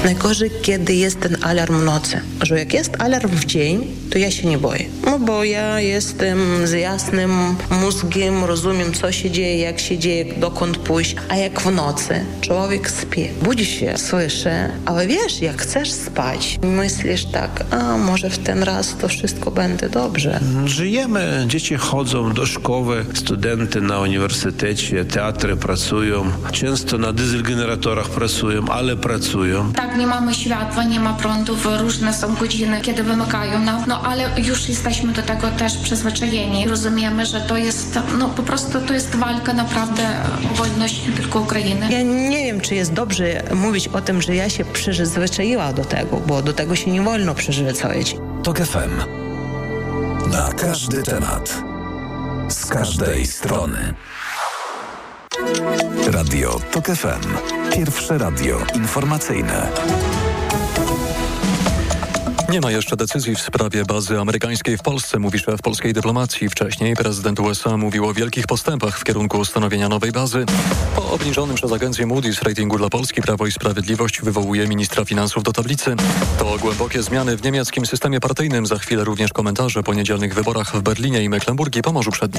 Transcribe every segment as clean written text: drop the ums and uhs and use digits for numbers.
Najgorzej, kiedy jest ten alarm w nocy. Że jak jest alarm w dzień, to ja się nie boję. No bo ja jestem z jasnym mózgiem, rozumiem, co się dzieje, jak się dzieje, dokąd pójść. A jak w nocy człowiek śpi, budzi się, słyszy, ale wiesz, jak chcesz spać, myślisz tak, a może w ten raz to wszystko będzie dobrze. Żyjemy, dzieci chodzą do szkoły, studenty na uniwersytecie, teatry pracują, często na dieselgeneratorach pracują, ale pracują. Tak, nie mamy światła, nie ma prądów, różne są godziny, kiedy wymykają nam, no ale już jesteśmy do tego też przyzwyczajeni. Rozumiemy, że to jest, no po prostu to jest walka naprawdę o wolność nie tylko Ukrainy. Ja nie wiem, czy jest dobrze mówić o tym, że ja się przyzwyczaiła do tego, bo do tego się nie wolno przyzwyczaić. TOK FM. Na każdy temat. Z każdej strony. Radio TOK FM. Pierwsze radio informacyjne. Nie ma jeszcze decyzji w sprawie bazy amerykańskiej w Polsce, mówi szef polskiej dyplomacji. Wcześniej prezydent USA mówił o wielkich postępach w kierunku ustanowienia nowej bazy. Po obniżonym przez agencję Moody's ratingu dla Polski Prawo i Sprawiedliwość wywołuje ministra finansów do tablicy. To głębokie zmiany w niemieckim systemie partyjnym. Za chwilę również komentarze po niedzielnych wyborach w Berlinie i Mecklenburgii, Pomorzu przed nim.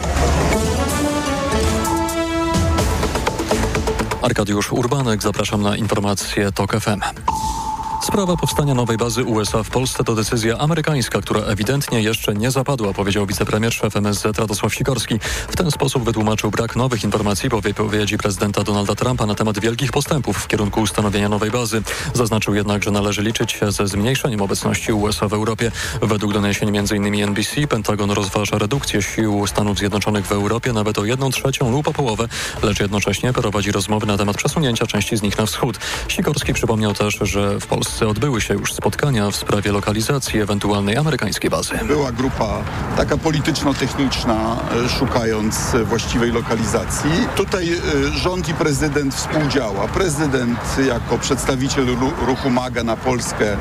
Arkadiusz Urbanek, zapraszam na informacje TOK FM. Sprawa powstania nowej bazy USA w Polsce to decyzja amerykańska, która ewidentnie jeszcze nie zapadła, powiedział wicepremier szef MSZ Radosław Sikorski. W ten sposób wytłumaczył brak nowych informacji po wypowiedzi prezydenta Donalda Trumpa na temat wielkich postępów w kierunku ustanowienia nowej bazy. Zaznaczył jednak, że należy liczyć się ze zmniejszeniem obecności USA w Europie. Według doniesień m.in. NBC Pentagon rozważa redukcję sił Stanów Zjednoczonych w Europie nawet o 1/3 lub o połowę, lecz jednocześnie prowadzi rozmowy na temat przesunięcia części z nich na wschód. Sikorski przypomniał też, że w Polsce odbyły się już spotkania w sprawie lokalizacji ewentualnej amerykańskiej bazy. Była grupa taka polityczno-techniczna, szukając właściwej lokalizacji. Tutaj rząd i prezydent współdziała. Prezydent jako przedstawiciel ruchu MAGA na Polskę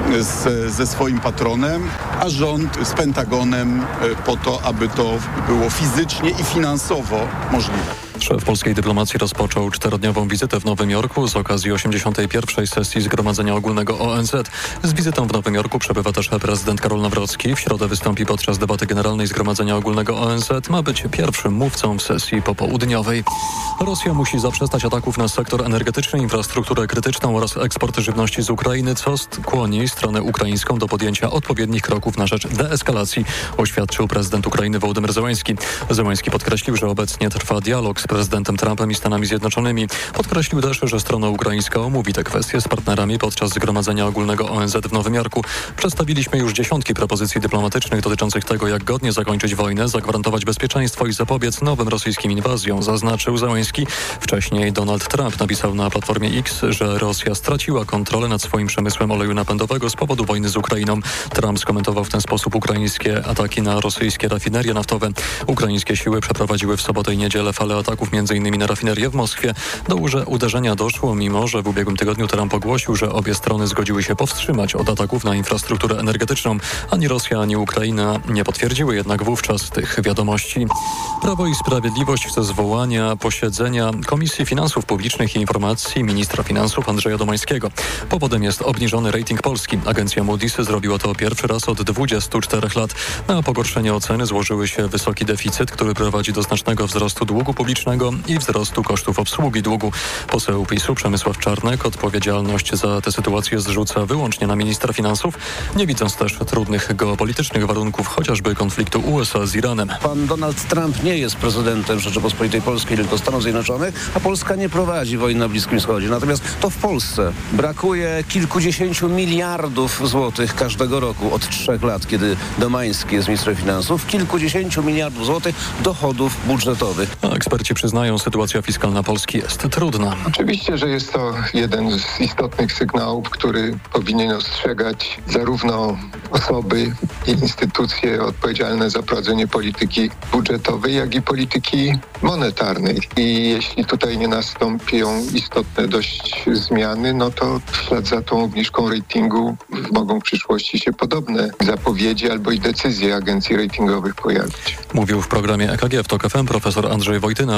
ze swoim patronem, a rząd z Pentagonem po to, aby to było fizycznie i finansowo możliwe. Szef polskiej dyplomacji rozpoczął 4-dniową wizytę w Nowym Jorku z okazji 81. sesji Zgromadzenia Ogólnego ONZ. Z wizytą w Nowym Jorku przebywa też prezydent Karol Nawrocki. W środę wystąpi podczas debaty generalnej Zgromadzenia Ogólnego ONZ. Ma być pierwszym mówcą w sesji popołudniowej. Rosja musi zaprzestać ataków na sektor energetyczny, infrastrukturę krytyczną oraz eksport żywności z Ukrainy, co skłoni stronę ukraińską do podjęcia odpowiednich kroków na rzecz deeskalacji, oświadczył prezydent Ukrainy Wołodymyr Zełenski. Zełenski podkreślił, że obecnie trwa dialog z prezydentem Trumpem i Stanami Zjednoczonymi. Podkreślił też, że strona ukraińska omówi te kwestie z partnerami podczas Zgromadzenia Ogólnego ONZ w Nowym Jorku. Przedstawiliśmy już dziesiątki propozycji dyplomatycznych dotyczących tego, jak godnie zakończyć wojnę, zagwarantować bezpieczeństwo i zapobiec nowym rosyjskim inwazjom, zaznaczył Zełenski. Wcześniej Donald Trump napisał na Platformie X, że Rosja straciła kontrolę nad swoim przemysłem oleju napędowego z powodu wojny z Ukrainą. Trump skomentował w ten sposób ukraińskie ataki na rosyjskie rafinerie naftowe. Ukraińskie siły przeprowadziły w sobotę i niedzielę falę ataków m.in. na rafinerię w Moskwie. Do uderzenia doszło, mimo że w ubiegłym tygodniu Trump ogłosił, że obie strony zgodziły się powstrzymać od ataków na infrastrukturę energetyczną. Ani Rosja, ani Ukraina nie potwierdziły jednak wówczas tych wiadomości. Prawo i Sprawiedliwość chce zwołania posiedzenia Komisji Finansów Publicznych i Informacji ministra finansów Andrzeja Domańskiego. Powodem jest obniżony rating Polski. Agencja Moody's zrobiła to pierwszy raz od 24 lat. Na pogorszenie oceny złożyły się wysoki deficyt, który prowadzi do znacznego wzrostu długu publicznego i wzrostu kosztów obsługi długu. Poseł PiS-u Przemysław Czarnek odpowiedzialność za tę sytuację zrzuca wyłącznie na ministra finansów, nie widząc też trudnych geopolitycznych warunków, chociażby konfliktu USA z Iranem. Pan Donald Trump nie jest prezydentem Rzeczypospolitej Polskiej, tylko Stanów Zjednoczonych, a Polska nie prowadzi wojny na Bliskim Wschodzie. Natomiast to w Polsce brakuje kilkudziesięciu miliardów złotych każdego roku od 3 lat, kiedy Domański jest ministrem finansów. Kilkudziesięciu miliardów złotych dochodów budżetowych. A eksperci przyznają, sytuacja fiskalna Polski jest trudna. Oczywiście, że jest to jeden z istotnych sygnałów, który powinien ostrzegać zarówno osoby i instytucje odpowiedzialne za prowadzenie polityki budżetowej, jak i polityki monetarnej. I jeśli tutaj nie nastąpią istotne dość zmiany, no to w ślad za tą obniżką ratingu mogą w przyszłości się podobne zapowiedzi albo i decyzje agencji ratingowych pojawić. Mówił w programie EKG w TOK FM profesor Andrzej Wojtyna.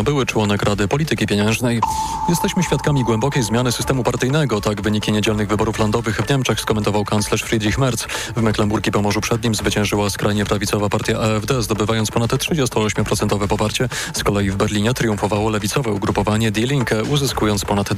były członek Rady Polityki Pieniężnej. Jesteśmy świadkami głębokiej zmiany systemu partyjnego. Tak wyniki niedzielnych wyborów landowych w Niemczech skomentował kanclerz Friedrich Merz. W Mecklenburgii i Pomorzu Przednim zwyciężyła skrajnie prawicowa partia AfD, zdobywając ponad 38% poparcie. Z kolei w Berlinie triumfowało lewicowe ugrupowanie Die Linke, uzyskując ponad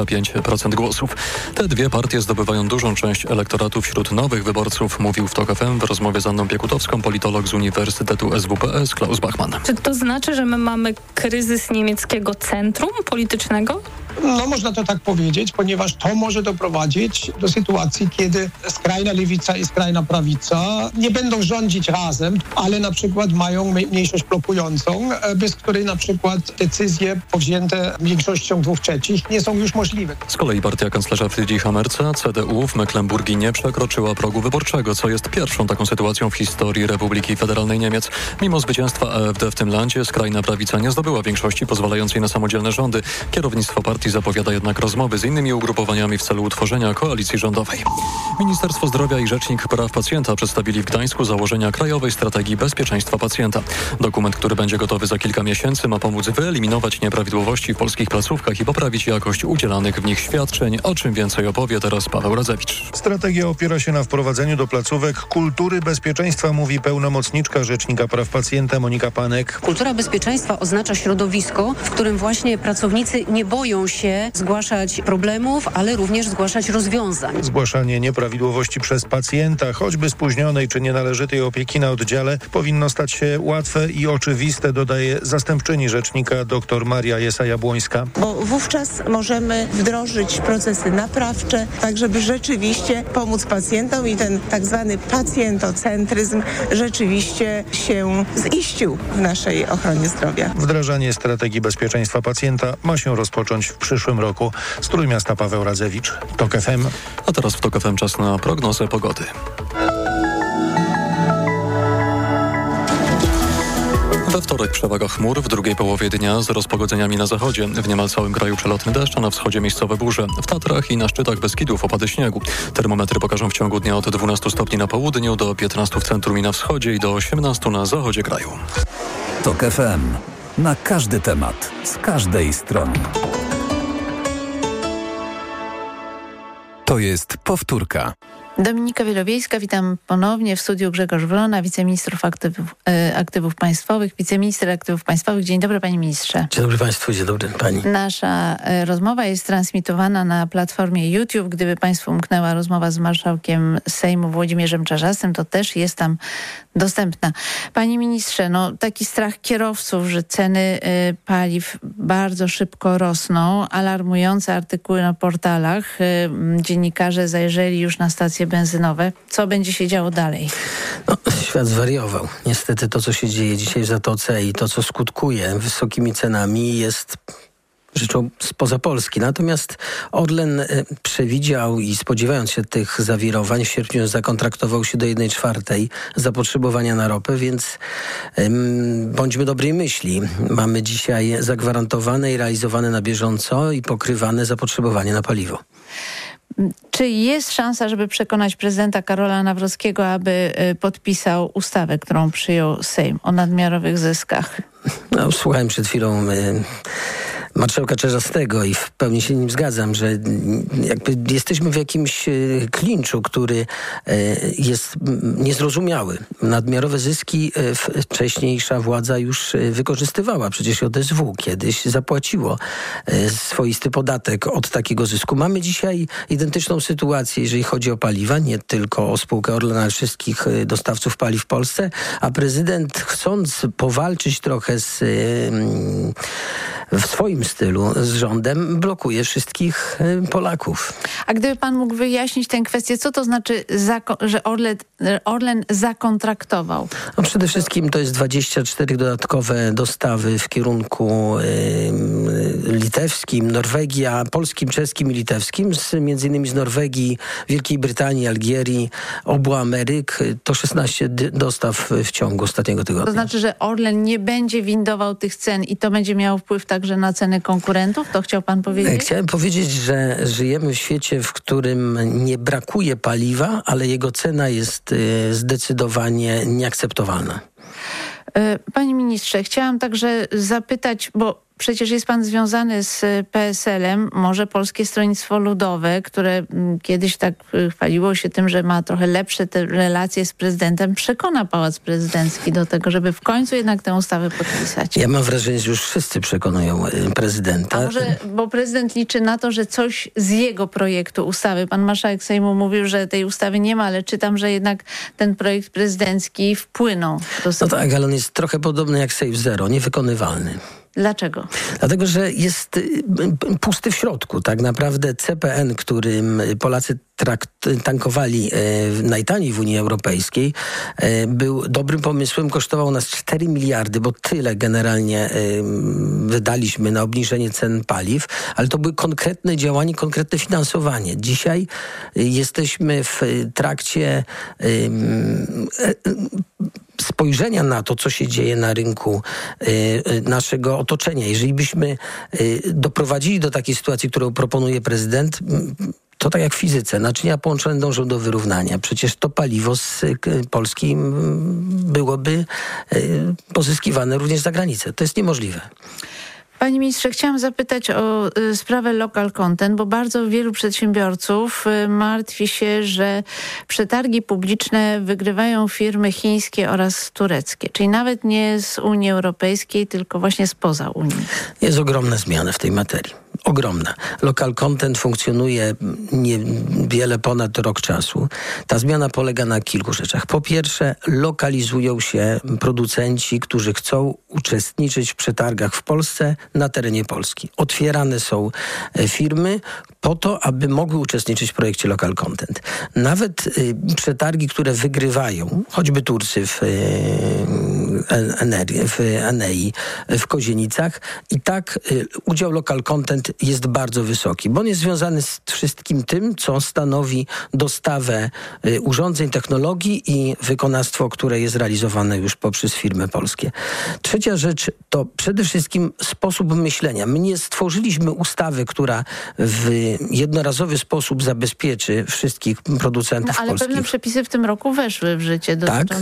25% głosów. Te dwie partie zdobywają dużą część elektoratu wśród nowych wyborców, mówił w TOK FM w rozmowie z Anną Piekutowską politolog z Uniwersytetu SWPS Klaus Bachmann. Czy to znaczy, że my mamy kryzys niemieckiego centrum politycznego? No można to tak powiedzieć, ponieważ to może doprowadzić do sytuacji, kiedy skrajna lewica i skrajna prawica nie będą rządzić razem, ale na przykład mają mniejszość blokującą, bez której na przykład decyzje powzięte większością 2/3 nie są już możliwe. Z kolei partia kanclerza Friedricha Merza, CDU, w Mecklenburgii nie przekroczyła progu wyborczego, co jest pierwszą taką sytuacją w historii Republiki Federalnej Niemiec. Mimo zwycięstwa AfD w tym landzie, skrajna prawica nie zdobyła większości pozwalającej na samodzielne rządy. Kierownictwo partii zapowiada jednak rozmowy z innymi ugrupowaniami w celu utworzenia koalicji rządowej. Ministerstwo Zdrowia i Rzecznik Praw Pacjenta przedstawili w Gdańsku założenia Krajowej Strategii Bezpieczeństwa Pacjenta. Dokument, który będzie gotowy za kilka miesięcy, ma pomóc wyeliminować nieprawidłowości w polskich placówkach i poprawić jakość udzielanych w nich świadczeń. O czym więcej opowie teraz Paweł Radzewicz. Strategia opiera się na wprowadzeniu do placówek kultury bezpieczeństwa, mówi pełnomocniczka Rzecznika Praw Pacjenta Monika Panek. Kultura bezpieczeństwa oznacza środowisko, w którym właśnie pracownicy nie boją się zgłaszać problemów, ale również zgłaszać rozwiązań. Zgłaszanie nieprawidłowości przez pacjenta, choćby spóźnionej czy nienależytej opieki na oddziale, powinno stać się łatwe i oczywiste, dodaje zastępczyni rzecznika dr Maria Jesa-Jabłońska. Bo wówczas możemy wdrożyć procesy naprawcze, tak żeby rzeczywiście pomóc pacjentom i ten tak zwany pacjentocentryzm rzeczywiście się ziścił w naszej ochronie zdrowia. Wdrażanie strategii bezpieczeństwa pacjenta ma się rozpocząć w przyszłym roku. Z Trójmiasta Paweł Radzewicz, TOK FM. A teraz w TOK FM czas na prognozę pogody. We wtorek przewaga chmur, w drugiej połowie dnia z rozpogodzeniami na zachodzie. W niemal całym kraju przelotny deszcz, a na wschodzie miejscowe burze. W Tatrach i na szczytach Beskidów opady śniegu. Termometry pokażą w ciągu dnia od 12 stopni na południu do 15 w centrum i na wschodzie i do 18 na zachodzie kraju. TOK FM. Na każdy temat, z każdej strony. To jest powtórka. Dominika Wielowiejska, witam ponownie w studiu. Grzegorz Wrona, wiceminister aktywów państwowych. Wiceminister aktywów państwowych. Dzień dobry, panie ministrze. Dzień dobry państwu, dzień dobry pani. Nasza rozmowa jest transmitowana na platformie YouTube. Gdyby państwu umknęła rozmowa z marszałkiem Sejmu Włodzimierzem Czarzastym, to też jest tam dostępna. Panie ministrze, no taki strach kierowców, że ceny paliw bardzo szybko rosną. Alarmujące artykuły na portalach. Dziennikarze zajrzeli już na stacje benzynowe. Co będzie się działo dalej? No, świat zwariował. Niestety to, co się dzieje dzisiaj w Zatoce i to, co skutkuje wysokimi cenami, jest rzeczą spoza Polski. Natomiast Orlen przewidział i spodziewając się tych zawirowań, w sierpniu zakontraktował się do 1/4 zapotrzebowania na ropę, więc bądźmy dobrej myśli. Mamy dzisiaj zagwarantowane i realizowane na bieżąco i pokrywane zapotrzebowanie na paliwo. Czy jest szansa, żeby przekonać prezydenta Karola Nawrockiego, aby podpisał ustawę, którą przyjął Sejm o nadmiarowych zyskach? No, słuchałem przed chwilą marszałka Czarzastego i w pełni się nim zgadzam, że jakby jesteśmy w jakimś klinczu, który jest niezrozumiały. Nadmiarowe zyski wcześniejsza władza już wykorzystywała. Przecież JSW kiedyś zapłaciło swoisty podatek od takiego zysku. Mamy dzisiaj identyczną sytuację, jeżeli chodzi o paliwa, nie tylko o spółkę Orlen, ale wszystkich dostawców paliw w Polsce, a prezydent, chcąc powalczyć trochę w swoim stylu z rządem, blokuje wszystkich Polaków. A gdyby pan mógł wyjaśnić tę kwestię, co to znaczy, że Orlen zakontraktował? No przede wszystkim to jest 24 dodatkowe dostawy w kierunku litewskim, Norwegii, polskim, czeskim i litewskim, między innymi z Norwegii, Wielkiej Brytanii, Algierii, obu Ameryk. To 16 dostaw w ciągu ostatniego tygodnia. To znaczy, że Orlen nie będzie windował tych cen i to będzie miało wpływ także na ceny konkurentów? To chciał pan powiedzieć? Chciałem powiedzieć, że żyjemy w świecie, w którym nie brakuje paliwa, ale jego cena jest zdecydowanie nieakceptowalna. Panie ministrze, chciałam także zapytać, bo przecież jest pan związany z PSL-em, może Polskie Stronnictwo Ludowe, które kiedyś tak chwaliło się tym, że ma trochę lepsze te relacje z prezydentem, przekona Pałac Prezydencki do tego, żeby w końcu jednak tę ustawę podpisać. Ja mam wrażenie, że już wszyscy przekonują prezydenta. A może, bo prezydent liczy na to, że coś z jego projektu ustawy, pan marszałek Sejmu mówił, że tej ustawy nie ma, ale czytam, że jednak ten projekt prezydencki wpłynął do Sejmu. No tak, ale on jest trochę podobny jak Safe Zero, niewykonywalny. Dlaczego? Dlatego, że jest pusty w środku. Tak naprawdę CPN, którym Polacy tankowali najtaniej w Unii Europejskiej, był dobrym pomysłem, kosztował nas 4 miliardy, bo tyle generalnie wydaliśmy na obniżenie cen paliw, ale to były konkretne działania, konkretne finansowanie. Dzisiaj jesteśmy w trakcie spojrzenia na to, co się dzieje na rynku naszego otoczenia. Jeżeli byśmy doprowadzili do takiej sytuacji, którą proponuje prezydent, to tak jak w fizyce, naczynia połączone dążą do wyrównania. Przecież to paliwo z Polski byłoby pozyskiwane również za granicę. To jest niemożliwe. Panie ministrze, chciałam zapytać o sprawę local content, bo bardzo wielu przedsiębiorców martwi się, że przetargi publiczne wygrywają firmy chińskie oraz tureckie, czyli nawet nie z Unii Europejskiej, tylko właśnie spoza Unii. Jest ogromna zmiana w tej materii. Ogromna. Local content funkcjonuje niewiele ponad rok czasu. Ta zmiana polega na kilku rzeczach. Po pierwsze, lokalizują się producenci, którzy chcą uczestniczyć w przetargach w Polsce na terenie Polski. Otwierane są firmy po to, aby mogły uczestniczyć w projekcie local content. Nawet przetargi, które wygrywają, choćby Turcy w Enei, w Kozienicach, i tak udział local content jest bardzo wysoki, bo on jest związany z wszystkim tym, co stanowi dostawę urządzeń, technologii i wykonawstwo, które jest realizowane już poprzez firmy polskie. Trzecia rzecz to przede wszystkim sposób myślenia. My nie stworzyliśmy ustawy, która w jednorazowy sposób zabezpieczy wszystkich producentów polskich. Ale pewne przepisy w tym roku weszły w życie dotyczące